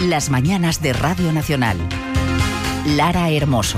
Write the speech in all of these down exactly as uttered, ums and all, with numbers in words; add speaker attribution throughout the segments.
Speaker 1: Las mañanas de Radio Nacional. Lara Hermoso.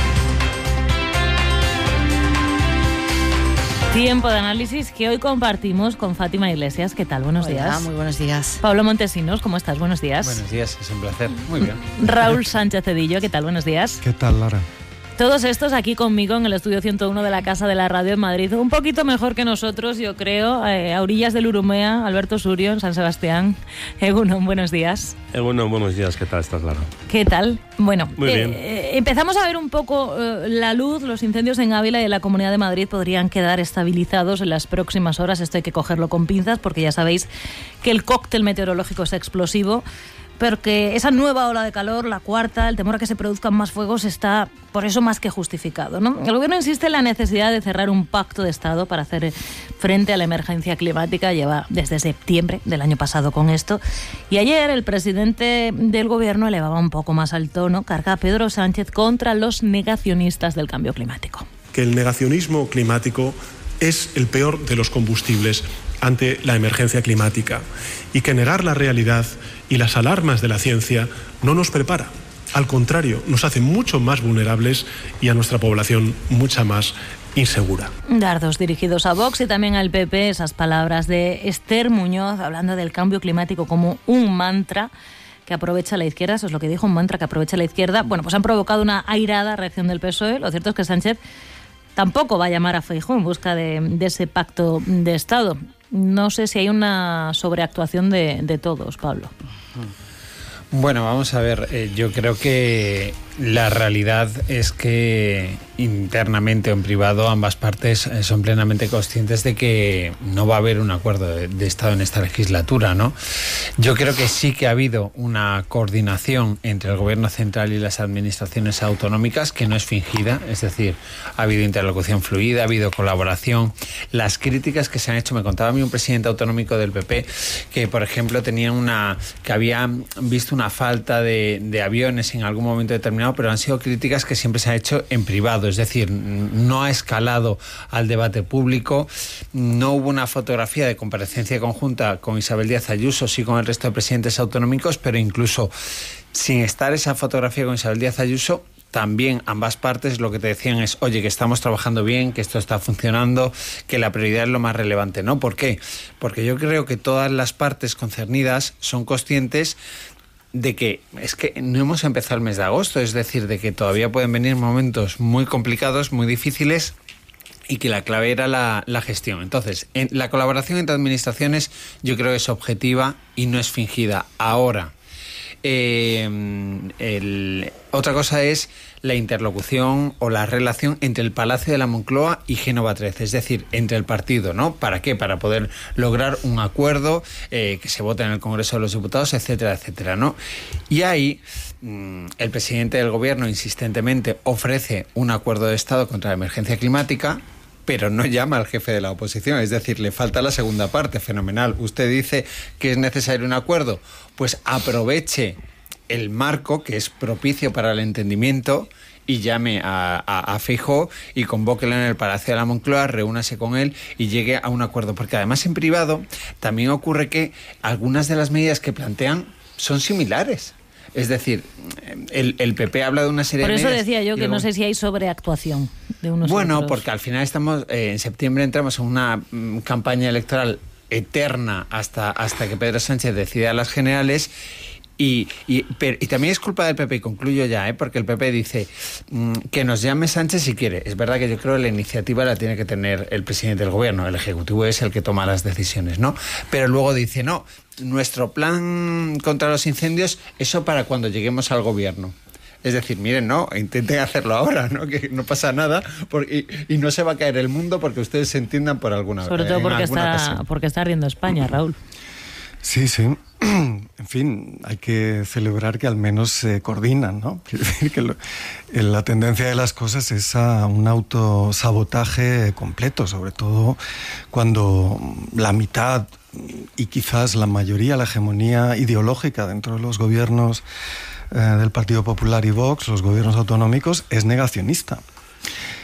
Speaker 2: Tiempo de análisis que hoy compartimos con Fátima Iglesias. ¿Qué tal? Buenos
Speaker 3: Hola,
Speaker 2: días.
Speaker 3: Muy buenos días.
Speaker 2: Pablo Montesinos, ¿cómo estás? Buenos días.
Speaker 4: Buenos días, es un placer. Muy bien.
Speaker 2: Raúl Sánchez Cedillo, ¿qué tal? Buenos días.
Speaker 5: ¿Qué tal, Lara?
Speaker 2: Todos estos aquí conmigo en el estudio ciento uno de la Casa de la Radio en Madrid. Un poquito mejor que nosotros, yo creo, eh, a orillas del Urumea, Alberto Surio, en San Sebastián. Egunon, buenos días.
Speaker 6: Egunon, buenos días. ¿Qué tal estás, Lara?
Speaker 2: ¿Qué tal? Bueno,
Speaker 6: Muy
Speaker 2: eh,
Speaker 6: bien.
Speaker 2: Eh, empezamos a ver un poco eh, la luz. Los incendios en Ávila y en la Comunidad de Madrid podrían quedar estabilizados en las próximas horas. Esto hay que cogerlo con pinzas porque ya sabéis que el cóctel meteorológico es explosivo. Pero que esa nueva ola de calor, la cuarta, el temor a que se produzcan más fuegos está por eso más que justificado, ¿no? El gobierno insiste en la necesidad de cerrar un pacto de Estado para hacer frente a la emergencia climática. Lleva desde septiembre del año pasado con esto. Y ayer el presidente del gobierno elevaba un poco más al tono, carga a Pedro Sánchez contra los negacionistas del cambio climático.
Speaker 7: Que el negacionismo climático es el peor de los combustibles ante la emergencia climática y que negar la realidad y las alarmas de la ciencia no nos prepara. Al contrario, nos hace mucho más vulnerables y a nuestra población mucha más insegura.
Speaker 2: Dardos dirigidos a Vox y también al P P, esas palabras de Esther Muñoz hablando del cambio climático como un mantra que aprovecha la izquierda. Eso es lo que dijo, un mantra que aprovecha la izquierda. Bueno, pues han provocado una airada reacción del P S O E. Lo cierto es que Sánchez tampoco va a llamar a Feijóo en busca de, de ese pacto de Estado. No sé si hay una sobreactuación de, de todos, Pablo.
Speaker 4: Bueno, vamos a ver, eh, yo creo que la realidad es que internamente o en privado ambas partes eh, son plenamente conscientes de que no va a haber un acuerdo de, de Estado en esta legislatura, ¿no? Yo creo que sí que ha habido una coordinación entre el gobierno central y las administraciones autonómicas que no es fingida, es decir, ha habido interlocución fluida, ha habido colaboración. Las críticas que se han hecho, me contaba a mí un presidente autonómico del P P que, por ejemplo, tenía una que había visto una falta de, de aviones en algún momento determinado, pero han sido críticas que siempre se han hecho en privado, es decir, no ha escalado al debate público, no hubo una fotografía de comparecencia conjunta con Isabel Díaz Ayuso, sí con el resto de presidentes autonómicos, pero incluso sin estar esa fotografía con Isabel Díaz Ayuso, también ambas partes lo que te decían es, oye, que estamos trabajando bien, que esto está funcionando, que la prioridad es lo más relevante, ¿no? ¿Por qué? Porque yo creo que todas las partes concernidas son conscientes de que es que no hemos empezado el mes de agosto, es decir, de que todavía pueden venir momentos muy complicados, muy difíciles, y que la clave era la, la gestión. Entonces, en, la colaboración entre administraciones yo creo que es objetiva y no es fingida. Ahora, eh, el, otra cosa es la interlocución o la relación entre el Palacio de la Moncloa y Génova trece, es decir, entre el partido, ¿no? ¿Para qué? Para poder lograr un acuerdo eh, que se vote en el Congreso de los Diputados, etcétera, etcétera, ¿no? Y ahí mmm, el presidente del gobierno insistentemente ofrece un acuerdo de Estado contra la emergencia climática, pero no llama al jefe de la oposición, es decir, le falta la segunda parte, fenomenal. Usted dice que es necesario un acuerdo, pues aproveche el marco que es propicio para el entendimiento y llame a, a, a Feijóo y convóquelo en el Palacio de la Moncloa, reúnase con él y llegue a un acuerdo, porque además en privado también ocurre que algunas de las medidas que plantean son similares. Es decir, el, el P P habla de una serie
Speaker 2: Por
Speaker 4: de medidas...
Speaker 2: Por eso decía yo que
Speaker 4: luego,
Speaker 2: no sé si hay sobreactuación de unos
Speaker 4: Bueno,
Speaker 2: otros.
Speaker 4: Porque al final estamos, eh, en septiembre entramos en una mm, campaña electoral eterna hasta, hasta que Pedro Sánchez decida las generales. Y, y, pero, y también es culpa del P P, y concluyo ya, ¿eh? Porque el P P dice mmm, que nos llame Sánchez si quiere. Es verdad que yo creo que la iniciativa la tiene que tener el presidente del gobierno, el Ejecutivo es el que toma las decisiones, ¿no? Pero luego dice, no, nuestro plan contra los incendios, eso para cuando lleguemos al gobierno. Es decir, miren, no, intenten hacerlo ahora, ¿no? Que no pasa nada porque, y, y no se va a caer el mundo porque ustedes se entiendan por alguna vez.
Speaker 2: Sobre todo porque está, porque está ardiendo España, Raúl.
Speaker 5: Sí, sí. En fin, hay que celebrar que al menos se coordinan, ¿no? Quiero decir que lo, la tendencia de las cosas es a un autosabotaje completo, sobre todo cuando la mitad y quizás la mayoría, la hegemonía ideológica dentro de los gobiernos eh, del Partido Popular y Vox, los gobiernos autonómicos, es negacionista.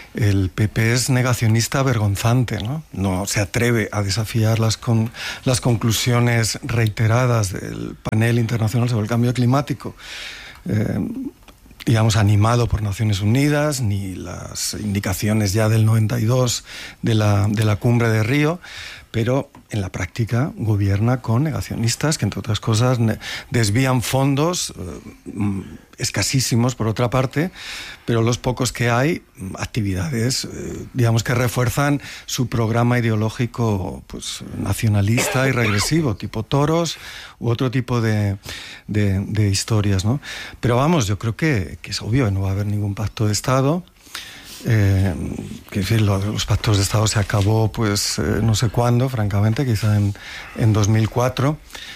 Speaker 5: el P P es negacionista vergonzante, ¿no? No se atreve a desafiar las, con, las conclusiones reiteradas del panel internacional sobre el cambio climático, eh, digamos, animado por Naciones Unidas, ni las indicaciones ya del noventa y dos de la, de la cumbre de Río, pero en la práctica gobierna con negacionistas que, entre otras cosas, desvían fondos eh, escasísimos, por otra parte, pero los pocos que hay, actividades, eh, digamos, que refuerzan su programa ideológico, pues, nacionalista y regresivo, tipo toros u otro tipo de, de, de historias, ¿no? Pero vamos, yo creo que, que es obvio que no va a haber ningún pacto de Estado. Eh, que decir, lo, los pactos de Estado se acabó, pues eh, no sé cuándo, francamente, quizá en, en dos mil cuatro,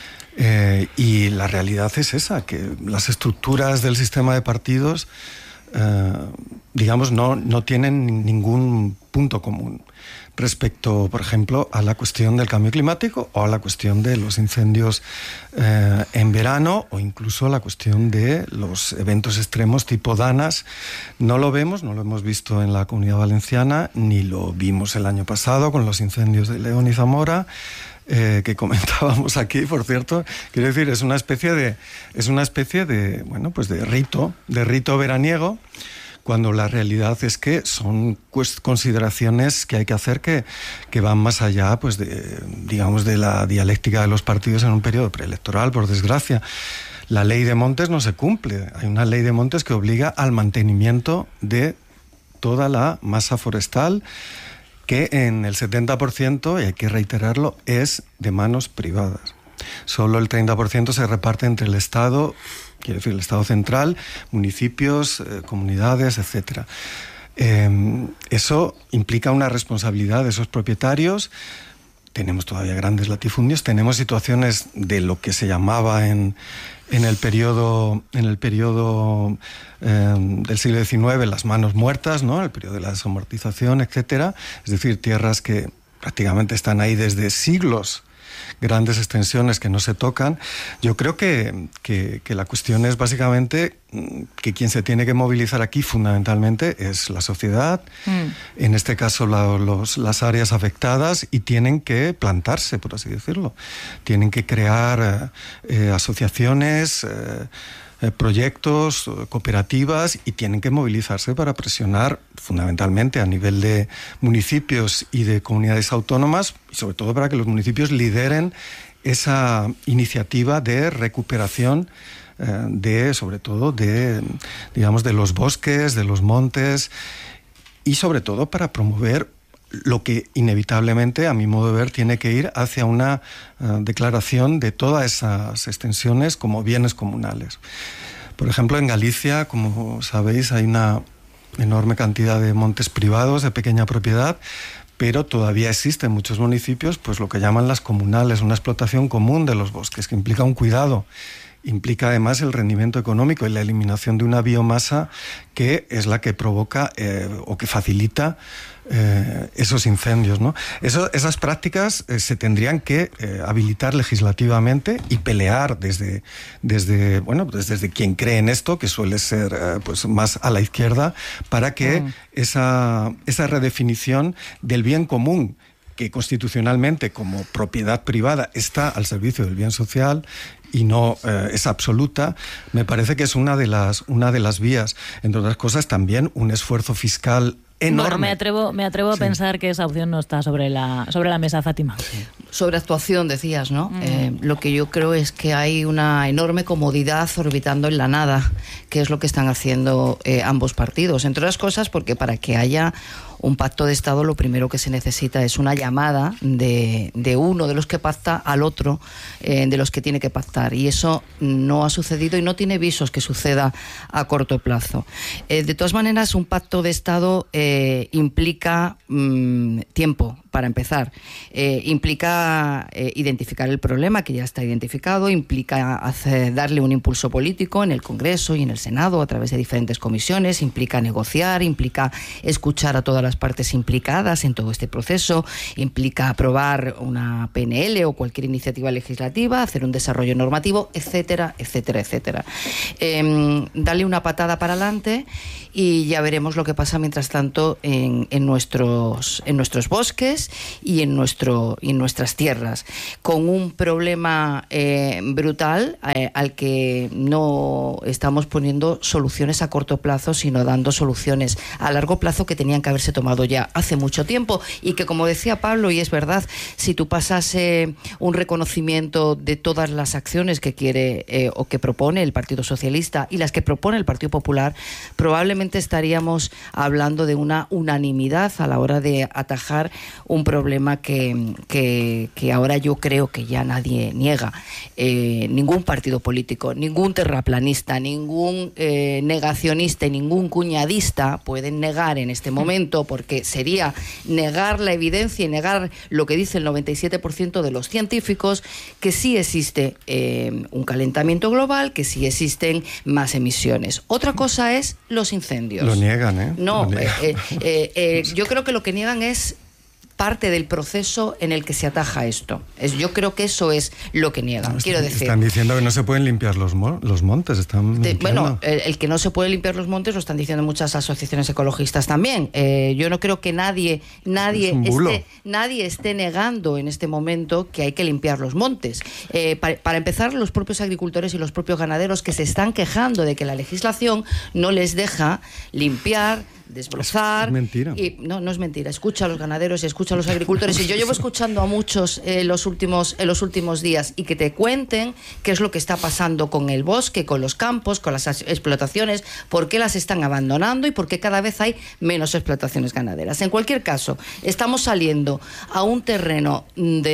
Speaker 5: eh, y la realidad es esa, que las estructuras del sistema de partidos, eh, digamos, no, no tienen ningún punto común respecto, por ejemplo, a la cuestión del cambio climático o a la cuestión de los incendios eh, en verano, o incluso a la cuestión de los eventos extremos tipo Danas. No lo vemos, no lo hemos visto en la Comunidad Valenciana, ni lo vimos el año pasado con los incendios de León y Zamora, eh, que comentábamos aquí, por cierto. Quiero decir, es una especie de, es una especie de, bueno, pues de rito, de rito veraniego, cuando la realidad es que son consideraciones que hay que hacer que, que van más allá, pues, de, digamos, de la dialéctica de los partidos en un periodo preelectoral, por desgracia. La ley de montes no se cumple. Hay una ley de montes que obliga al mantenimiento de toda la masa forestal, que en el setenta por ciento, y hay que reiterarlo, es de manos privadas. Solo el treinta por ciento se reparte entre el Estado, quiero decir, el Estado central, municipios, eh, comunidades, etcétera. Eh, eso implica una responsabilidad de esos propietarios. Tenemos todavía grandes latifundios, tenemos situaciones de lo que se llamaba en, en el periodo, en el periodo eh, del siglo diecinueve las manos muertas, ¿no? El periodo de la desamortización, etcétera. Es decir, tierras que prácticamente están ahí desde siglos, grandes extensiones que no se tocan. Yo creo que, que, que la cuestión es básicamente que quien se tiene que movilizar aquí fundamentalmente es la sociedad, mm. en este caso la, los, las áreas afectadas, y tienen que plantarse, por así decirlo. Tienen que crear eh, asociaciones, eh, eh, proyectos, cooperativas, y tienen que movilizarse para presionar fundamentalmente a nivel de municipios y de comunidades autónomas, y sobre todo para que los municipios lideren esa iniciativa de recuperación eh, de, sobre todo, de, digamos, de los bosques, de los montes, y sobre todo para promover lo que inevitablemente, a mi modo de ver, tiene que ir hacia una uh, declaración de todas esas extensiones como bienes comunales. Por ejemplo, en Galicia, como sabéis, hay una enorme cantidad de montes privados de pequeña propiedad, pero todavía existen en muchos municipios, pues lo que llaman las comunales, una explotación común de los bosques, que implica un cuidado, implica además el rendimiento económico y la eliminación de una biomasa que es la que provoca eh, o que facilita eh, esos incendios, ¿no? Eso, esas prácticas eh, se tendrían que eh, habilitar legislativamente y pelear desde, desde, bueno, pues desde quien cree en esto, que suele ser eh, pues más a la izquierda, para que mm. esa, esa redefinición del bien común, que constitucionalmente como propiedad privada está al servicio del bien social y no eh, es absoluta, me parece que es una de las una de las vías. Entre otras cosas, también un esfuerzo fiscal enorme.
Speaker 2: Bueno, me atrevo, me atrevo sí. a pensar que esa opción no está sobre la, sobre la mesa, Fátima. Sí.
Speaker 3: Sobre actuación, decías, ¿no? Mm. Eh, lo que yo creo es que hay una enorme comodidad orbitando en la nada, que es lo que están haciendo eh, ambos partidos. Entre otras cosas, porque para que haya un pacto de Estado, lo primero que se necesita es una llamada de, de uno de los que pacta al otro eh, de los que tiene que pactar. Y eso no ha sucedido y no tiene visos que suceda a corto plazo. Eh, de todas maneras, un pacto de Estado eh, implica mmm, tiempo para empezar. Eh, implica eh, identificar el problema, que ya está identificado, implica hacer, darle un impulso político en el Congreso y en el Senado a través de diferentes comisiones, implica negociar, implica escuchar a todas las partes implicadas en todo este proceso, implica aprobar una P N L o cualquier iniciativa legislativa, hacer un desarrollo normativo, etcétera, etcétera, etcétera. Eh, darle una patada para adelante y ya veremos lo que pasa mientras tanto en, en, nuestros, en nuestros bosques y en, nuestro, y en nuestras tierras, con un problema eh, brutal eh, al que no estamos poniendo soluciones a corto plazo, sino dando soluciones a largo plazo que tenían que haberse tomado ya hace mucho tiempo y que, como decía Pablo, y es verdad, si tú pasas eh, un reconocimiento de todas las acciones que quiere eh, o que propone el Partido Socialista y las que propone el Partido Popular, probablemente estaríamos hablando de una unanimidad a la hora de atajar un problema que, que, que ahora yo creo que ya nadie niega. Eh, ningún partido político, ningún terraplanista, ningún eh, negacionista y ningún cuñadista pueden negar en este momento, porque sería negar la evidencia y negar lo que dice el noventa y siete por ciento de los científicos, que sí existe eh, un calentamiento global, que sí existen más emisiones. Otra cosa es los incendios.
Speaker 5: Lo niegan, ¿eh?
Speaker 3: No,
Speaker 5: niegan.
Speaker 3: Eh, eh, eh, yo creo que lo que niegan es parte del proceso en el que se ataja esto. Es, yo creo que eso es lo que niegan.
Speaker 5: No,
Speaker 3: Quiero
Speaker 5: están,
Speaker 3: decir,
Speaker 5: están diciendo que no se pueden limpiar los, mo los montes. Están
Speaker 3: de, bueno, el, el que no se puede limpiar los montes lo están diciendo muchas asociaciones ecologistas también. Eh, yo no creo que nadie, nadie, esté, nadie esté negando en este momento que hay que limpiar los montes. Eh, para, para empezar, los propios agricultores y los propios ganaderos que se están quejando de que la legislación no les deja limpiar, desbrozar.
Speaker 5: Es mentira.
Speaker 3: Y, no, no es mentira. Escucha a los ganaderos y escucha a los agricultores. Y yo llevo escuchando a muchos eh, los últimos, en los últimos días y que te cuenten qué es lo que está pasando con el bosque, con los campos, con las explotaciones, por qué las están abandonando y por qué cada vez hay menos explotaciones ganaderas. En cualquier caso, estamos saliendo a un terreno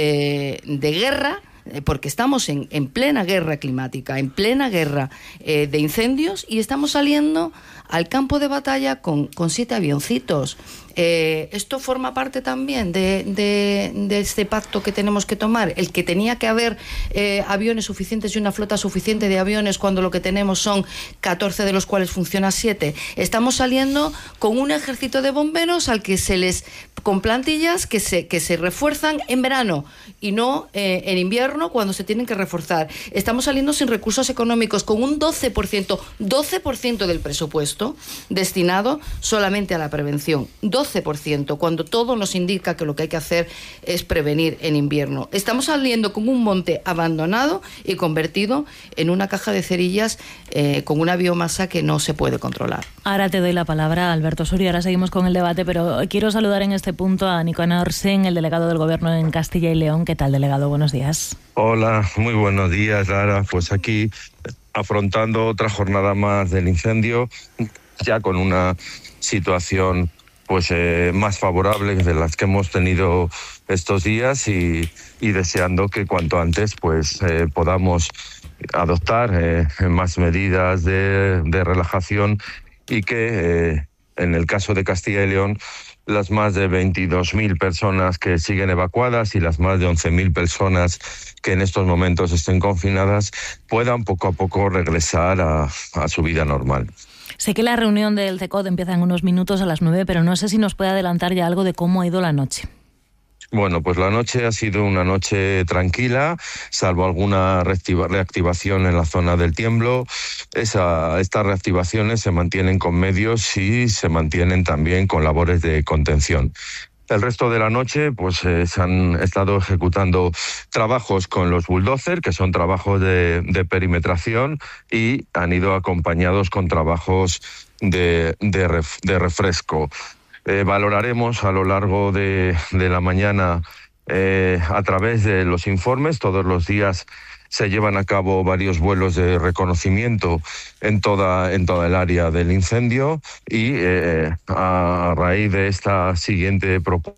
Speaker 3: de, de guerra, porque estamos en, en plena guerra climática, en plena guerra eh, de incendios, y estamos saliendo al campo de batalla con, con siete avioncitos. Eh, esto forma parte también de, de, de este pacto que tenemos que tomar, el que tenía que haber eh, aviones suficientes y una flota suficiente de aviones cuando lo que tenemos son catorce, de los cuales funciona siete. Estamos saliendo con un ejército de bomberos al que se les, con plantillas que se, que se refuerzan en verano y no eh, en invierno cuando se tienen que reforzar. Estamos saliendo sin recursos económicos, con un doce por ciento, doce por ciento del presupuesto destinado solamente a la prevención. doce por ciento, cuando todo nos indica que lo que hay que hacer es prevenir en invierno. Estamos saliendo con un monte abandonado y convertido en una caja de cerillas eh, con una biomasa que no se puede controlar.
Speaker 2: Ahora te doy la palabra, Alberto Surio. Ahora seguimos con el debate, pero quiero saludar en este punto a Nicanor Sen, el delegado del Gobierno en Castilla y León. ¿Qué tal, delegado? Buenos días.
Speaker 6: Hola, muy buenos días, Lara. Pues aquí afrontando otra jornada más del incendio, ya con una situación pues eh, más favorable de las que hemos tenido estos días y, y deseando que cuanto antes pues eh, podamos adoptar eh, más medidas de, de relajación y que eh, en el caso de Castilla y León las más de veintidós mil personas que siguen evacuadas y las más de once mil personas que en estos momentos estén confinadas puedan poco a poco regresar a, a su vida normal.
Speaker 2: Sé que la reunión del CECOD empieza en unos minutos a las nueve, pero no sé si nos puede adelantar ya algo de cómo ha ido la noche.
Speaker 6: Bueno, pues la noche ha sido una noche tranquila, salvo alguna reactiva, reactivación en la zona del tiemblo. Esa, estas reactivaciones se mantienen con medios y se mantienen también con labores de contención. El resto de la noche pues eh, se han estado ejecutando trabajos con los bulldozer, que son trabajos de, de perimetración, y han ido acompañados con trabajos de, de, ref, de refresco. Eh, valoraremos a lo largo de, de la mañana eh, a través de los informes. Todos los días se llevan a cabo varios vuelos de reconocimiento en toda, en toda el área del incendio y eh, a raíz de esta siguiente propuesta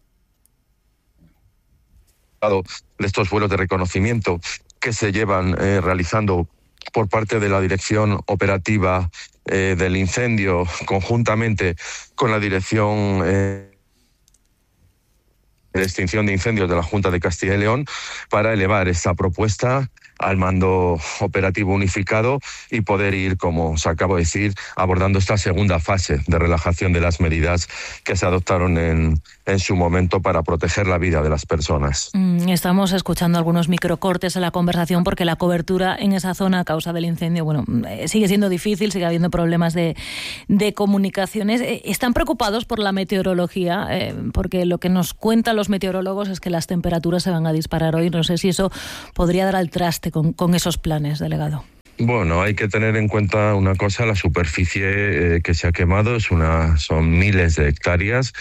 Speaker 6: de estos vuelos de reconocimiento que se llevan eh, realizando por parte de la Dirección Operativa eh, del Incendio conjuntamente con la Dirección eh, de extinción de incendios de la Junta de Castilla y León para elevar esta propuesta al mando operativo unificado y poder ir, como os acabo de decir, abordando esta segunda fase de relajación de las medidas que se adoptaron en, en su momento para proteger la vida de las personas.
Speaker 2: Estamos escuchando algunos microcortes en la conversación porque la cobertura en esa zona a causa del incendio, bueno, sigue siendo difícil, sigue habiendo problemas de, de comunicaciones. ¿Están preocupados por la meteorología? Eh, porque lo que nos cuentan los meteorólogos es que las temperaturas se van a disparar hoy. No sé si eso podría dar al traste con, con esos planes, delegado.
Speaker 6: Bueno, hay que tener en cuenta una cosa, la superficie eh, que se ha quemado es una, son miles de hectáreas.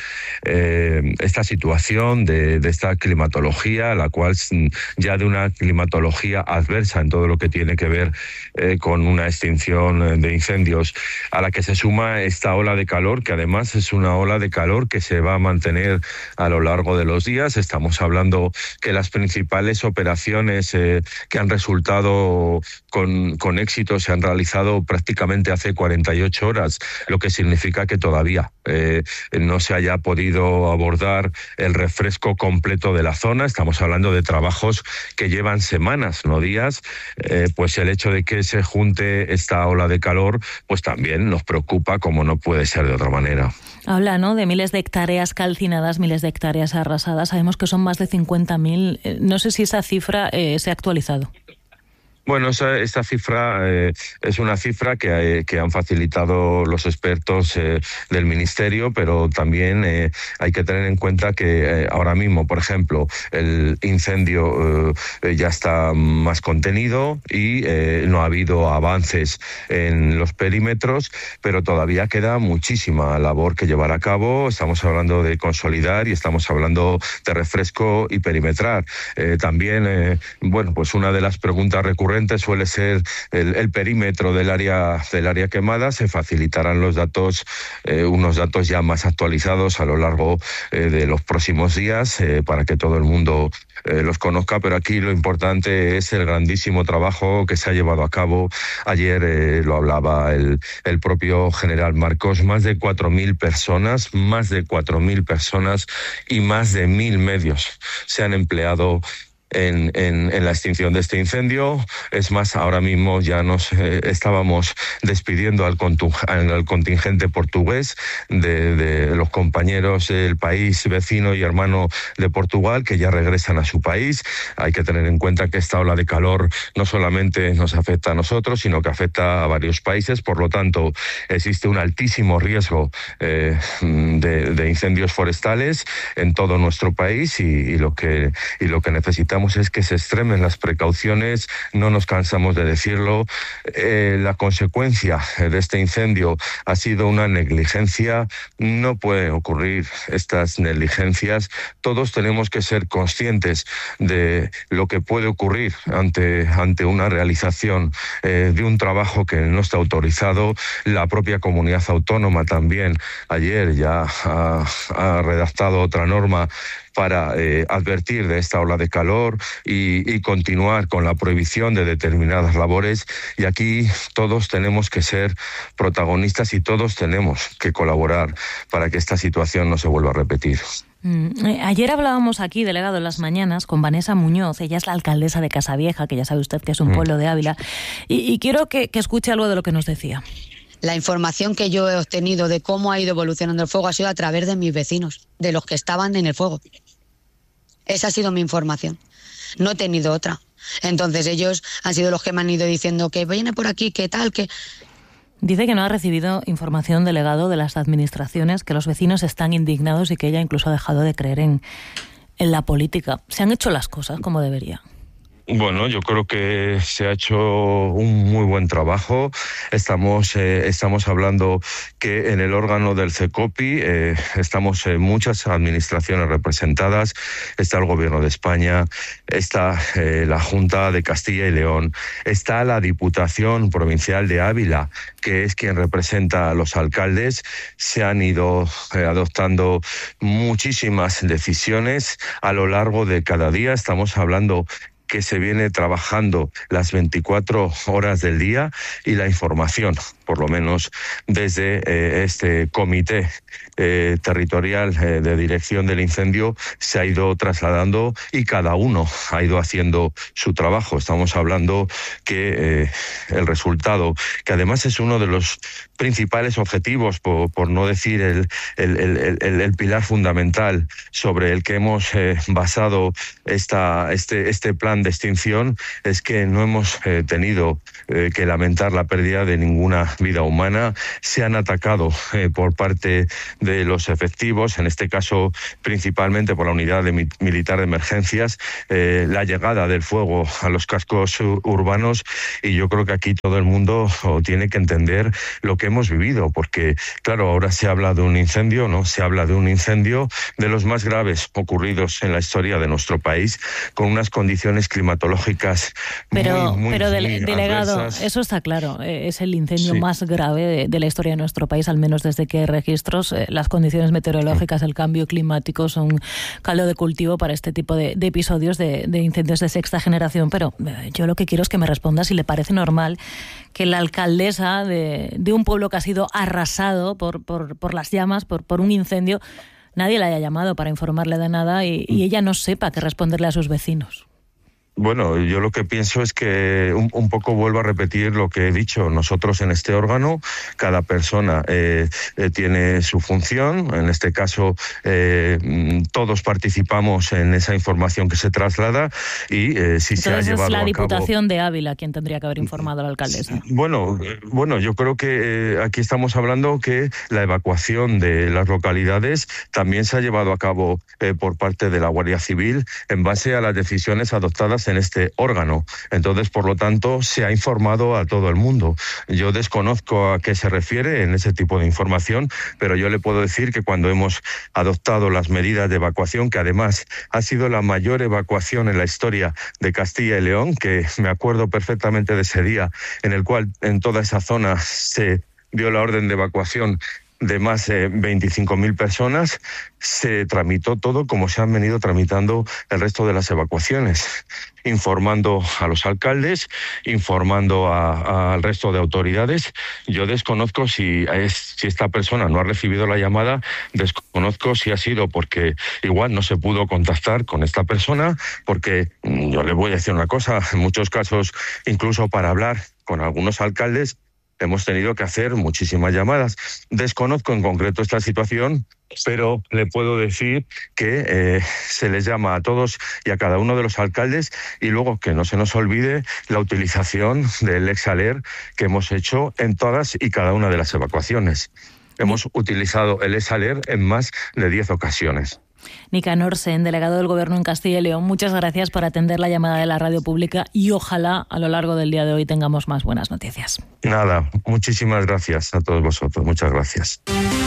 Speaker 6: Eh, esta situación de, de esta climatología, la cual ya de una climatología adversa en todo lo que tiene que ver eh, con una extinción de incendios, a la que se suma esta ola de calor, que además es una ola de calor que se va a mantener a lo largo de los días. Estamos hablando que las principales operaciones eh, que han resultado con con éxito se han realizado prácticamente hace cuarenta y ocho horas, lo que significa que todavía eh, no se haya podido abordar el refresco completo de la zona. Estamos hablando de trabajos que llevan semanas, no días. Eh, pues el hecho de que se junte esta ola de calor, pues también nos preocupa, como no puede ser de otra manera.
Speaker 2: Habla, ¿no?, de miles de hectáreas calcinadas, miles de hectáreas arrasadas. Sabemos que son más de cincuenta mil. No sé si esa cifra eh, se ha actualizado.
Speaker 6: Bueno, esa, esta cifra eh, es una cifra que, eh, que han facilitado los expertos eh, del Ministerio, pero también eh, hay que tener en cuenta que eh, ahora mismo, por ejemplo, el incendio eh, ya está más contenido y eh, no ha habido avances en los perímetros, pero todavía queda muchísima labor que llevar a cabo. Estamos hablando de consolidar y estamos hablando de refresco y perimetrar. Eh, también, eh, bueno, pues una de las preguntas recurrentes suele ser el, el perímetro del área del área quemada. Se facilitarán los datos, eh, unos datos ya más actualizados a lo largo eh, de los próximos días eh, para que todo el mundo eh, los conozca, pero aquí lo importante es el grandísimo trabajo que se ha llevado a cabo. Ayer eh, lo hablaba el, el propio general Marcos, más de cuatro mil personas, más de cuatro mil personas y más de mil medios se han empleado En, en, en la extinción de este incendio. Es más, ahora mismo ya nos eh, estábamos despidiendo al, al contingente portugués de, de los compañeros del país vecino y hermano de Portugal, que ya regresan a su país. Hay que tener en cuenta que esta ola de calor no solamente nos afecta a nosotros, sino que afecta a varios países. Por lo tanto, existe un altísimo riesgo eh, de, de incendios forestales en todo nuestro país y, y, lo que, y lo que necesitamos es que se extremen las precauciones. No nos cansamos de decirlo. Eh, la consecuencia de este incendio ha sido una negligencia. No pueden ocurrir estas negligencias. Todos tenemos que ser conscientes de lo que puede ocurrir ante, ante una realización eh, de un trabajo que no está autorizado. La propia comunidad autónoma también ayer ya ha, ha redactado otra norma para eh, advertir de esta ola de calor y, y continuar con la prohibición de determinadas labores. Y aquí todos tenemos que ser protagonistas y todos tenemos que colaborar para que esta situación no se vuelva a repetir.
Speaker 2: Mm. Ayer hablábamos aquí, delegado, en las mañanas, con Vanessa Muñoz. Ella es la alcaldesa de Casavieja, que ya sabe usted que es un mm. pueblo de Ávila. Y, y quiero que, que escuche algo de lo que nos decía.
Speaker 8: La información que yo he obtenido de cómo ha ido evolucionando el fuego ha sido a través de mis vecinos, de los que estaban en el fuego. Esa ha sido mi información. No he tenido otra. Entonces ellos han sido los que me han ido diciendo que viene por aquí, que tal, que...
Speaker 2: Dice que no ha recibido información, delegado, de las administraciones, que los vecinos están indignados y que ella incluso ha dejado de creer en, en la política. ¿Se han hecho las cosas como debería?
Speaker 6: Bueno, yo creo que se ha hecho un muy buen trabajo. Estamos eh, estamos hablando que en el órgano del CECOPI eh, estamos eh, muchas administraciones representadas. Está el Gobierno de España, está eh, la Junta de Castilla y León, está la Diputación Provincial de Ávila, que es quien representa a los alcaldes. Se han ido eh, adoptando muchísimas decisiones a lo largo de cada día. Estamos hablando que se viene trabajando las veinticuatro horas del día y la información, por lo menos desde eh, este comité eh, territorial eh, de dirección del incendio, se ha ido trasladando y cada uno ha ido haciendo su trabajo. Estamos hablando que eh, el resultado, que además es uno de los principales objetivos, por, por no decir el, el, el, el, el pilar fundamental sobre el que hemos eh, basado esta, este, este plan de extinción, es que no hemos eh, tenido eh, que lamentar la pérdida de ninguna vida humana. Se han atacado eh, por parte de los efectivos, en este caso principalmente por la unidad de mi, militar de emergencias, eh, la llegada del fuego a los cascos urbanos, y yo creo que aquí todo el mundo oh, tiene que entender lo que hemos vivido, porque claro, ahora se habla de un incendio, ¿no? Se habla de un incendio de los más graves ocurridos en la historia de nuestro país, con unas condiciones climatológicas
Speaker 2: pero,
Speaker 6: muy, muy,
Speaker 2: pero
Speaker 6: muy
Speaker 2: dele, delegado,
Speaker 6: adversas.
Speaker 2: Eso está claro, es el incendio
Speaker 6: Sí.
Speaker 2: más grave de, de la historia de nuestro país, al menos desde que hay registros. Eh, las condiciones meteorológicas, el cambio climático son caldo de cultivo para este tipo de, de episodios de, de incendios de sexta generación, pero eh, yo lo que quiero es que me responda si le parece normal que la alcaldesa de, de un pueblo que ha sido arrasado por, por, por las llamas, por, por un incendio, nadie la haya llamado para informarle de nada y, y ella no sepa qué responderle a sus vecinos.
Speaker 6: Bueno, yo lo que pienso es que un, un poco vuelvo a repetir lo que he dicho. Nosotros en este órgano, cada persona eh, eh, tiene su función. En este caso, eh, todos participamos en esa información que se traslada y eh, si
Speaker 2: Entonces
Speaker 6: se ha llevado a cabo...
Speaker 2: es la Diputación de Ávila quien tendría que haber informado a la alcaldesa.
Speaker 6: Bueno, bueno, yo creo que eh, aquí estamos hablando que la evacuación de las localidades también se ha llevado a cabo eh, por parte de la Guardia Civil en base a las decisiones adoptadas en este órgano. Entonces, por lo tanto, se ha informado a todo el mundo. Yo desconozco a qué se refiere en ese tipo de información, pero yo le puedo decir que cuando hemos adoptado las medidas de evacuación, que además ha sido la mayor evacuación en la historia de Castilla y León, que me acuerdo perfectamente de ese día en el cual en toda esa zona se dio la orden de evacuación de más de veinticinco mil personas, se tramitó todo como se han venido tramitando el resto de las evacuaciones, informando a los alcaldes, informando a, a, al resto de autoridades. Yo desconozco si, es, si esta persona no ha recibido la llamada, desconozco si ha sido porque igual no se pudo contactar con esta persona, porque yo le voy a decir una cosa, en muchos casos, incluso para hablar con algunos alcaldes, hemos tenido que hacer muchísimas llamadas. Desconozco en concreto esta situación, pero le puedo decir que eh, se les llama a todos y a cada uno de los alcaldes, y luego que no se nos olvide la utilización del Exaler que hemos hecho en todas y cada una de las evacuaciones. Hemos utilizado el Exaler en más de diez ocasiones.
Speaker 2: Nicanor Sen, delegado del Gobierno en Castilla y León, muchas gracias por atender la llamada de la radio pública y ojalá a lo largo del día de hoy tengamos más buenas noticias.
Speaker 6: Nada, muchísimas gracias a todos vosotros, muchas gracias.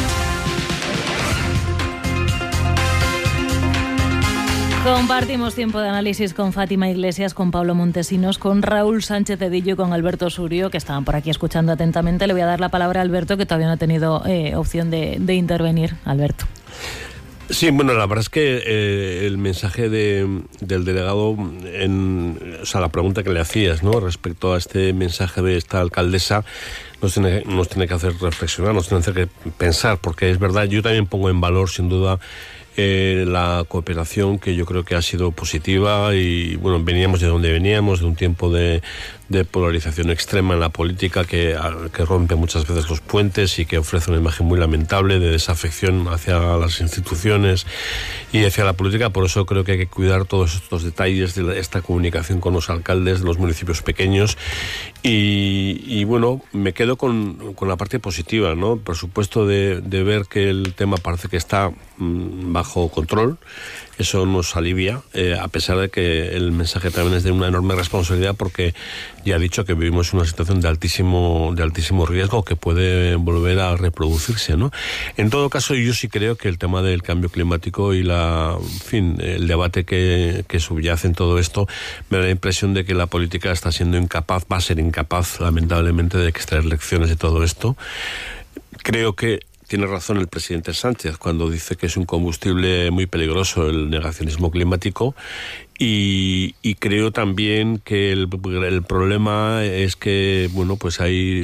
Speaker 2: Compartimos tiempo de análisis con Fátima Iglesias, con Pablo Montesinos, con Raúl Sánchez Cedillo y con Alberto Surio, que estaban por aquí escuchando atentamente. Le voy a dar la palabra a Alberto, que todavía no ha tenido eh, opción de, de intervenir. Alberto.
Speaker 9: Sí, bueno, la verdad es que eh, el mensaje de, del delegado, en, o sea, la pregunta que le hacías, ¿no?, respecto a este mensaje de esta alcaldesa, nos tiene, nos tiene que hacer reflexionar, nos tiene que hacer que pensar, porque es verdad, yo también pongo en valor, sin duda, Eh, la cooperación, que yo creo que ha sido positiva, y bueno, veníamos de donde veníamos, de un tiempo de, de polarización extrema en la política que, que rompe muchas veces los puentes y que ofrece una imagen muy lamentable de desafección hacia las instituciones y hacia la política. Por eso creo que hay que cuidar todos estos detalles de esta comunicación con los alcaldes de los municipios pequeños y, y bueno, me quedo con, con la parte positiva, ¿no? Por supuesto, de, de ver que el tema parece que está mmm, bajo control. Eso nos alivia, eh, a pesar de que el mensaje también es de una enorme responsabilidad, porque ya ha dicho que vivimos una situación de altísimo, de altísimo riesgo que puede volver a reproducirse, ¿no? En todo caso, yo sí creo que el tema del cambio climático y la, en fin, el debate que, que subyace en todo esto, me da la impresión de que la política está siendo incapaz, va a ser incapaz, lamentablemente, de extraer lecciones de todo esto. Creo que tiene razón el presidente Sánchez cuando dice que es un combustible muy peligroso el negacionismo climático, Y, y creo también que el, el problema es que, bueno, pues hay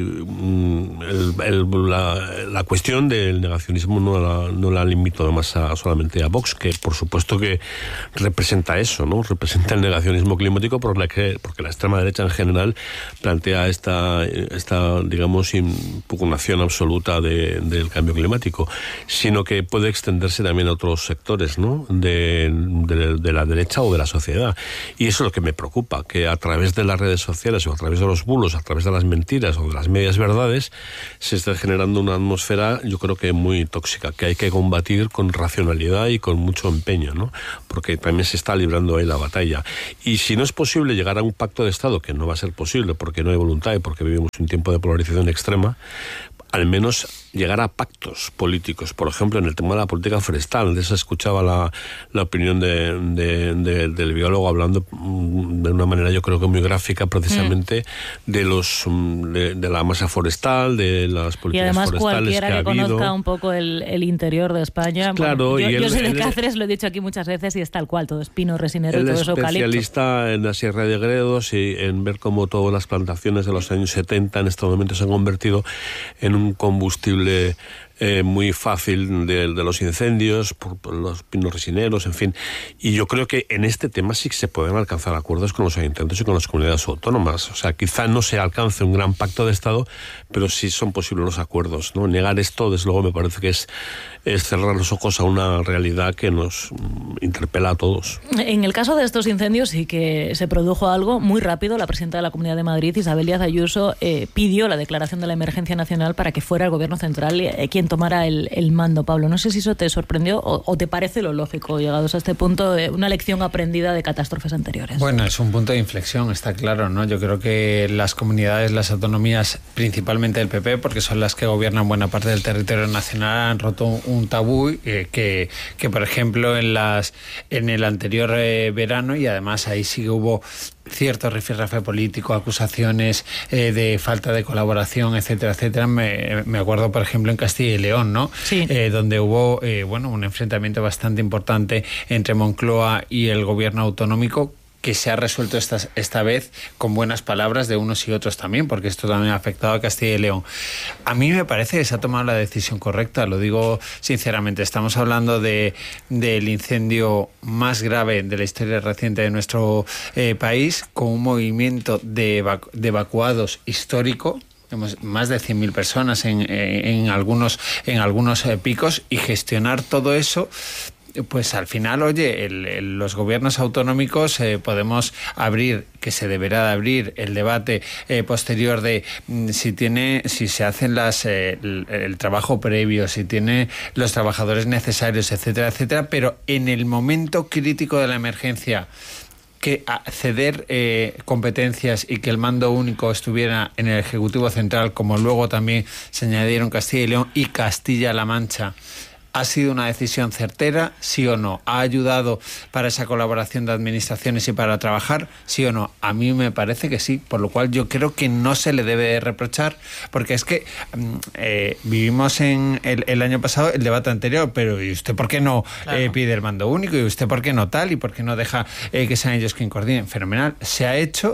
Speaker 9: el, el, la, la cuestión del negacionismo no la, no la limito además a, solamente a Vox, que por supuesto que representa eso, ¿no? Representa el negacionismo climático por la que, porque la extrema derecha en general plantea esta, esta digamos, impugnación absoluta de, del cambio climático, sino que puede extenderse también a otros sectores, ¿no? De, de, de la derecha o de la sociedad. Y eso es lo que me preocupa, que a través de las redes sociales o a través de los bulos, a través de las mentiras o de las medias verdades, se está generando una atmósfera, yo creo que muy tóxica, que hay que combatir con racionalidad y con mucho empeño, ¿no? Porque también se está librando ahí la batalla. Y si no es posible llegar a un pacto de Estado, que no va a ser posible porque no hay voluntad y porque vivimos un tiempo de polarización extrema, al menos llegar a pactos políticos, por ejemplo, en el tema de la política forestal. De eso escuchaba la, la opinión de, de, de, del biólogo hablando de una manera, yo creo que muy gráfica, precisamente, mm. de los de, de la masa forestal, de las políticas forestales que ha habido. Y además cualquiera que
Speaker 2: conozca un poco el, el interior de España...
Speaker 9: Claro,
Speaker 2: bueno, yo,
Speaker 9: y
Speaker 2: yo
Speaker 9: él,
Speaker 2: soy de
Speaker 9: él,
Speaker 2: Cáceres, lo he dicho aquí muchas veces, y es tal cual, todo es pino, resinero, todo es eucalipto.
Speaker 9: Él es especialista en la Sierra de Gredos y en ver cómo todas las plantaciones de los años setenta en este momento se han convertido en un combustible eh, muy fácil de, de los incendios, por, por los pinos resineros, en fin. Y yo creo que en este tema sí que se pueden alcanzar acuerdos con los ayuntamientos y con las comunidades autónomas. O sea, quizá no se alcance un gran pacto de Estado, pero sí son posibles los acuerdos, ¿no? Negar esto, desde luego, me parece que es, es cerrar los ojos a una realidad que nos interpela a todos.
Speaker 2: En el caso de estos incendios sí que se produjo algo muy rápido. La presidenta de la Comunidad de Madrid, Isabel Díaz Ayuso, eh, pidió la declaración de la emergencia nacional para que fuera el Gobierno central eh, quien tomara el, el mando. Pablo, no sé si eso te sorprendió o, o te parece lo lógico, llegados a este punto, eh, una lección aprendida de catástrofes anteriores.
Speaker 4: Bueno, es un punto de inflexión, está claro, ¿no? Yo creo que las comunidades, las autonomías, principalmente el P P, porque son las que gobiernan buena parte del territorio nacional, han roto un tabú eh, que, que, por ejemplo, en las en el anterior eh, verano, y además ahí sí que hubo cierto rifirrafe político, acusaciones eh, de falta de colaboración, etcétera, etcétera. Me, me acuerdo, por ejemplo, en Castilla y León, ¿no?
Speaker 2: Sí.
Speaker 4: Eh, donde hubo eh, bueno, un enfrentamiento bastante importante entre Moncloa y el gobierno autonómico, que se ha resuelto esta, esta vez con buenas palabras de unos y otros también, porque esto también ha afectado a Castilla y León. A mí me parece que se ha tomado la decisión correcta, lo digo sinceramente. Estamos hablando de del incendio más grave de la historia reciente de nuestro eh, país, con un movimiento de, evacu- de evacuados histórico. Tenemos más de cien mil personas en, en algunos, en algunos eh, picos, y gestionar todo eso. Pues al final, oye, el, el, los gobiernos autonómicos eh, podemos abrir, que se deberá de abrir el debate eh, posterior de mm, si tiene, si se hacen las eh, el, el trabajo previo, si tiene los trabajadores necesarios, etcétera, etcétera, pero en el momento crítico de la emergencia, que ceder eh, competencias y que el mando único estuviera en el Ejecutivo Central, como luego también se añadieron Castilla y León y Castilla-La Mancha, ¿ha sido una decisión certera, sí o no? ¿Ha ayudado para esa colaboración de administraciones y para trabajar, sí o no? A mí me parece que sí, por lo cual yo creo que no se le debe reprochar, porque es que eh, vivimos en el, el año pasado el debate anterior, pero ¿y usted por qué no claro. eh, pide el mando único? ¿Y usted por qué no tal? ¿Y por qué no deja eh, que sean ellos quien coordinen? Fenomenal. Se ha hecho,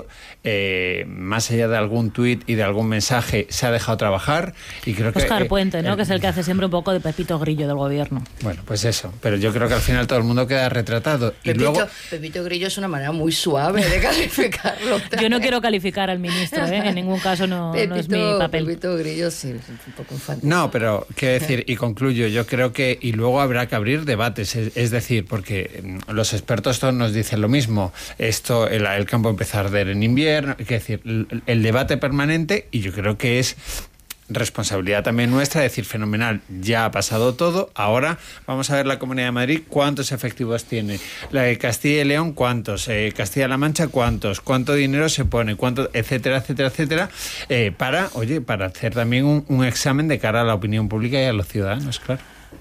Speaker 4: eh, más allá de algún tuit y de algún mensaje, se ha dejado trabajar, y creo que...
Speaker 2: Óscar
Speaker 4: eh,
Speaker 2: Puente, ¿no?
Speaker 4: Eh,
Speaker 2: que es el que hace siempre un poco de Pepito Grillo del gobierno.
Speaker 4: Bueno, pues eso, pero yo creo que al final todo el mundo queda retratado. Y
Speaker 3: Pepito,
Speaker 4: luego...
Speaker 3: Pepito Grillo es una manera muy suave de calificarlo.
Speaker 2: Yo no quiero calificar al ministro, ¿eh? En ningún caso no,
Speaker 3: Pepito,
Speaker 2: no es mi papel.
Speaker 3: Pepito Grillo sí, es un poco infantil.
Speaker 4: No, pero quiero decir, y concluyo, yo creo que, y luego habrá que abrir debates, es, es decir, porque los expertos todos nos dicen lo mismo, esto, el, el campo empezó a arder en invierno, es decir, el, el debate permanente, y yo creo que es responsabilidad también nuestra decir, fenomenal, ya ha pasado todo, ahora vamos a ver la Comunidad de Madrid cuántos efectivos tiene, la de Castilla y León cuántos, eh, Castilla-La Mancha cuántos, cuánto dinero se pone, cuánto, etcétera, etcétera, etcétera, eh, para, oye, para hacer también un, un examen de cara a la opinión pública y a los ciudadanos, claro.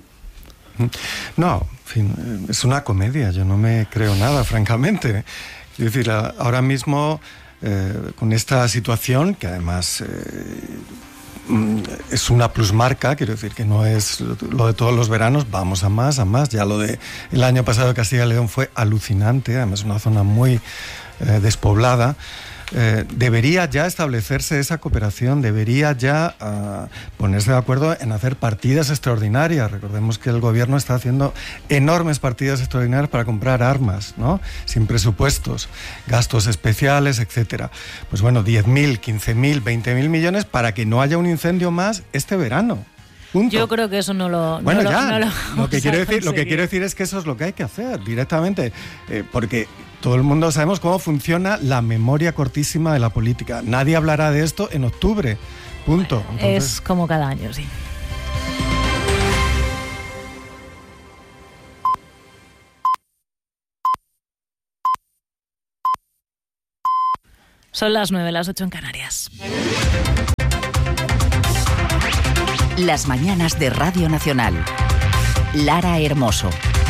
Speaker 5: No, en fin, es una comedia, yo no me creo nada, francamente. Es decir, ahora mismo, eh, con esta situación, que además... Eh, es una plusmarca, quiero decir que no es lo de todos los veranos, vamos a más, a más. Ya lo de el año pasado de Castilla y León fue alucinante, además es una zona muy eh, despoblada. Eh, debería ya establecerse esa cooperación, debería ya uh, ponerse de acuerdo en hacer partidas extraordinarias. Recordemos que el gobierno está haciendo enormes partidas extraordinarias para comprar armas, ¿no? Sin presupuestos, gastos especiales, etcétera. Pues bueno, diez mil, quince mil, veinte mil millones para que no haya un incendio más este verano. Punto.
Speaker 2: Yo creo que eso no lo...
Speaker 5: Bueno,
Speaker 2: no
Speaker 5: ya,
Speaker 2: lo, no lo,
Speaker 5: lo, que quiero decir, lo que quiero decir es que eso es lo que hay que hacer directamente, eh, porque todo el mundo sabemos cómo funciona la memoria cortísima de la política. Nadie hablará de esto en octubre, punto.
Speaker 2: Entonces... Es como cada año, sí. Son las nueve, las ocho en Canarias.
Speaker 1: Las mañanas de Radio Nacional. Lara Hermoso.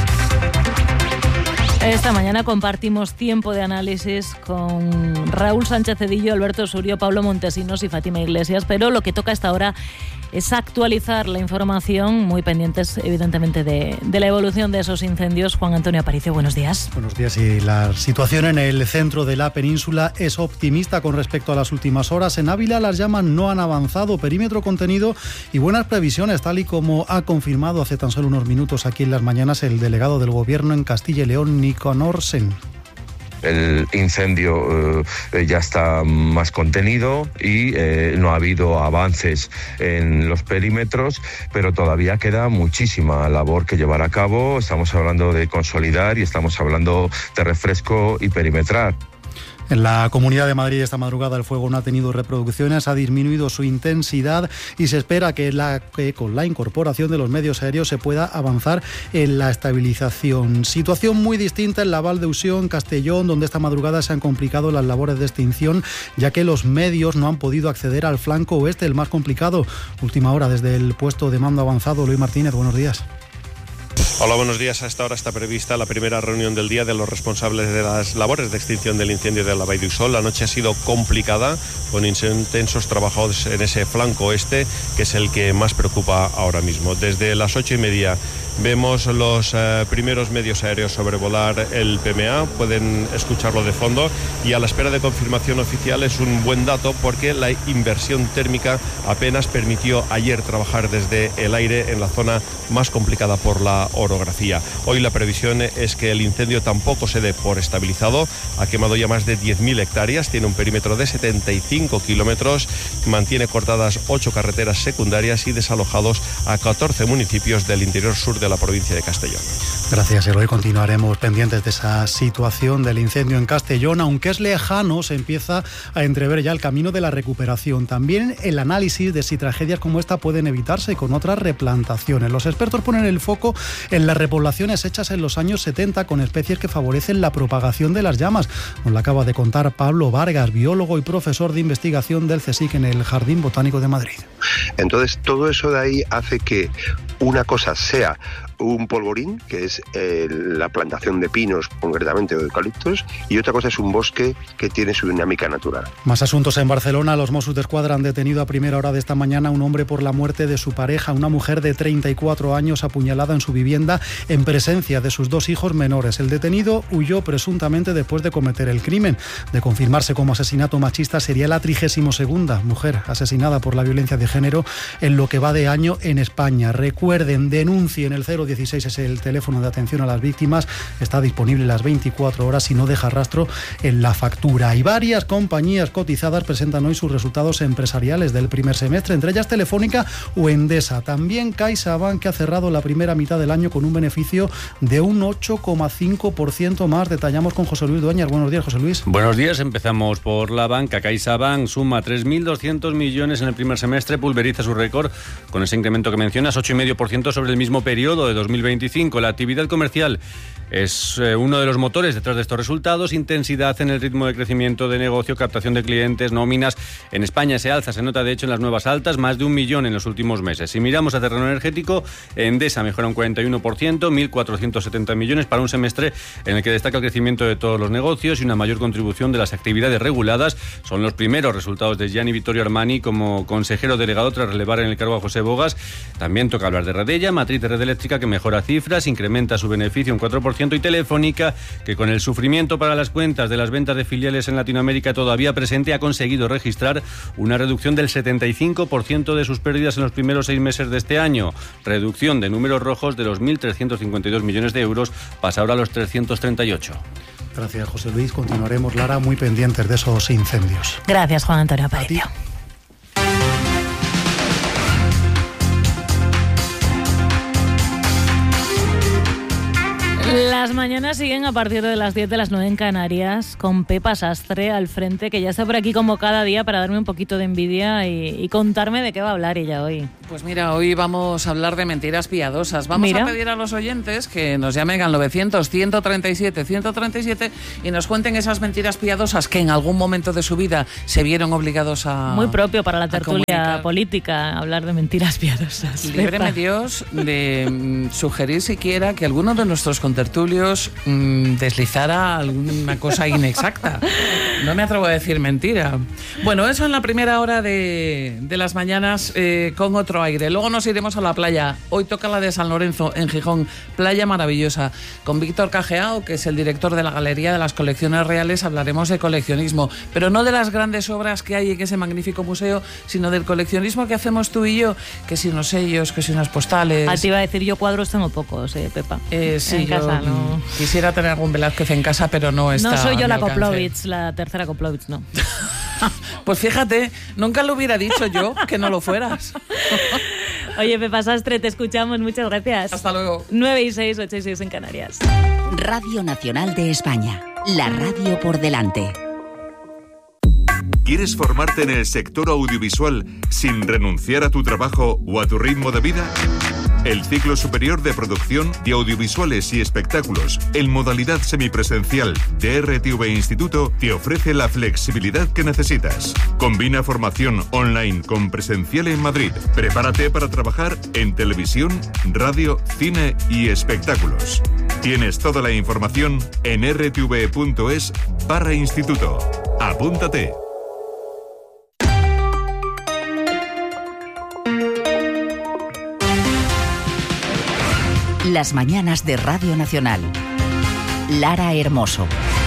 Speaker 2: Esta mañana compartimos tiempo de análisis con Raúl Sánchez Cedillo, Alberto Surio, Pablo Montesinos y Fátima Iglesias, pero lo que toca hasta ahora es actualizar la información, muy pendientes evidentemente de, de la evolución de esos incendios. Juan Antonio Aparicio, buenos días.
Speaker 10: Buenos días. Y la situación en el centro de la península es optimista con respecto a las últimas horas. En Ávila las llamas no han avanzado, perímetro contenido y buenas previsiones, tal y como ha confirmado hace tan solo unos minutos aquí en Las Mañanas el delegado del Gobierno en Castilla y León, Nicanor Sen.
Speaker 6: El incendio eh, ya está más contenido y eh, no ha habido avances en los perímetros, pero todavía queda muchísima labor que llevar a cabo. Estamos hablando de consolidar y estamos hablando de refresco y perimetrar.
Speaker 10: En la Comunidad de Madrid esta madrugada el fuego no ha tenido reproducciones, ha disminuido su intensidad y se espera que, la, que con la incorporación de los medios aéreos se pueda avanzar en la estabilización. Situación muy distinta en la Val d'Uixó, Castellón, donde esta madrugada se han complicado las labores de extinción, ya que los medios no han podido acceder al flanco oeste, el más complicado. Última hora desde el puesto de mando avanzado. Luis Martínez, buenos días.
Speaker 9: Hola, buenos días. A esta hora está prevista la primera reunión del día de los responsables de las labores de extinción del incendio de la Vall d'Uixó. La noche ha sido complicada, con intensos trabajos en ese flanco oeste, que es el que más preocupa ahora mismo. Desde las ocho y media vemos los eh, primeros medios aéreos sobrevolar el P M A, pueden escucharlo de fondo, y a la espera de confirmación oficial es un buen dato porque la inversión térmica apenas permitió ayer trabajar desde el aire en la zona más complicada por la orografía. Hoy la previsión es que el incendio tampoco se dé por estabilizado, ha quemado ya más de diez mil hectáreas, tiene un perímetro de setenta y cinco kilómetros, mantiene cortadas ocho carreteras secundarias y desalojados a catorce municipios del interior sur de de la provincia de Castellón.
Speaker 10: Gracias, Eloy. Continuaremos pendientes de esa situación del incendio en Castellón. Aunque es lejano, se empieza a entrever ya el camino de la recuperación. También el análisis de si tragedias como esta pueden evitarse con otras replantaciones. Los expertos ponen el foco en las repoblaciones hechas en los años setenta con especies que favorecen la propagación de las llamas. Nos lo acaba de contar Pablo Vargas, biólogo y profesor de investigación del CSIC en el Jardín Botánico de Madrid.
Speaker 11: Entonces, todo eso de ahí hace que una cosa sea un polvorín, que es eh, la plantación de pinos, concretamente, o de eucaliptos, y otra cosa es un bosque que tiene su dinámica natural.
Speaker 10: Más asuntos en Barcelona. Los Mossos d'Esquadra han detenido a primera hora de esta mañana a un hombre por la muerte de su pareja, una mujer de treinta y cuatro años apuñalada en su vivienda en presencia de sus dos hijos menores. El detenido huyó presuntamente después de cometer el crimen. De confirmarse como asesinato machista, sería la trigésima segunda mujer asesinada por la violencia de género en lo que va de año en España. Recuerden, denuncien. El cero dieciséis es el teléfono de atención a las víctimas. Está disponible las veinticuatro horas y no deja rastro en la factura. Y varias compañías cotizadas presentan hoy sus resultados empresariales del primer semestre, entre ellas Telefónica o Endesa. También CaixaBank, que ha cerrado la primera mitad del año con un beneficio de un ocho coma cinco por ciento más. Detallamos con José Luis Dueñas. Buenos días, José Luis.
Speaker 12: Buenos días. Empezamos por la banca. CaixaBank suma tres mil doscientos millones en el primer semestre, pulveriza su récord con ese incremento que mencionas, ocho coma cinco por ciento sobre el mismo periodo dos mil veinticinco. La actividad comercial es eh, uno de los motores detrás de estos resultados. Intensidad en el ritmo de crecimiento de negocio, captación de clientes, nóminas. En España se alza, se nota de hecho en las nuevas altas, más de un millón en los últimos meses. Si miramos a terreno energético, Endesa mejora un cuarenta y uno por ciento, mil cuatrocientos setenta millones para un semestre en el que destaca el crecimiento de todos los negocios y una mayor contribución de las actividades reguladas. Son los primeros resultados de Gianni Vittorio Armani como consejero delegado tras relevar en el cargo a José Bogas. También toca hablar de Redella, matriz de red eléctrica que mejora cifras, incrementa su beneficio un cuatro por ciento, y Telefónica, que con el sufrimiento para las cuentas de las ventas de filiales en Latinoamérica todavía presente, ha conseguido registrar una reducción del setenta y cinco por ciento de sus pérdidas en los primeros seis meses de este año. Reducción de números rojos de los mil trescientos cincuenta y dos millones de euros, pasa ahora a los trescientos treinta y ocho.
Speaker 10: Gracias, José Luis. Continuaremos, Lara, muy pendientes de esos incendios.
Speaker 2: Gracias, Juan Antonio Aparicio. Las mañanas siguen a partir de las diez de las nueve en Canarias, con Pepa Sastre al frente, que ya está por aquí como cada día para darme un poquito de envidia y, y contarme de qué va a hablar ella hoy.
Speaker 13: Pues mira, hoy vamos a hablar de mentiras piadosas. Vamos
Speaker 2: Mira.
Speaker 13: a pedir a los oyentes que nos llamen al novecientos, ciento treinta y siete, ciento treinta y siete y nos cuenten esas mentiras piadosas que en algún momento de su vida se vieron obligados a
Speaker 2: Muy propio para la tertulia
Speaker 13: comunicar.
Speaker 2: política, hablar de mentiras piadosas.
Speaker 13: Líbreme
Speaker 2: Pepa.
Speaker 13: Dios de mm, sugerir siquiera que alguno de nuestros contertulios mmm, deslizara alguna cosa inexacta. No me atrevo a decir mentira. Bueno, eso en la primera hora de, de las mañanas eh, con otro aire. Luego nos iremos a la playa. Hoy toca la de San Lorenzo, en Gijón. Playa maravillosa. Con Víctor Cajeao, que es el director de la Galería de las Colecciones Reales, hablaremos de coleccionismo. Pero no de las grandes obras que hay en ese magnífico museo, sino del coleccionismo que hacemos tú y yo. Que si unos sellos, que si unas postales.
Speaker 2: Ah, te iba a decir, yo cuadros tengo pocos, eh, Pepa.
Speaker 13: Eh, sí,
Speaker 2: en
Speaker 13: yo
Speaker 2: casa, no.
Speaker 13: quisiera tener algún Velázquez en casa, pero no está.
Speaker 2: No soy yo
Speaker 13: a mi
Speaker 2: la
Speaker 13: alcance.
Speaker 2: Koplovitz, la tercera Koplovitz, no.
Speaker 13: Pues fíjate, nunca lo hubiera dicho yo que no lo fueras.
Speaker 2: Oye, Pepa Sastre, te escuchamos, muchas gracias.
Speaker 13: Hasta luego.
Speaker 2: nueve y seis, ocho y seis en Canarias.
Speaker 1: Radio Nacional de España, la radio por delante.
Speaker 14: ¿Quieres formarte en el sector audiovisual sin renunciar a tu trabajo o a tu ritmo de vida? El ciclo superior de producción de audiovisuales y espectáculos en modalidad semipresencial de R T V Instituto te ofrece la flexibilidad que necesitas. Combina formación online con presencial en Madrid. Prepárate para trabajar en televisión, radio, cine y espectáculos. Tienes toda la información en r t v punto es barra instituto. Apúntate.
Speaker 1: Las mañanas de Radio Nacional. Lara Hermoso.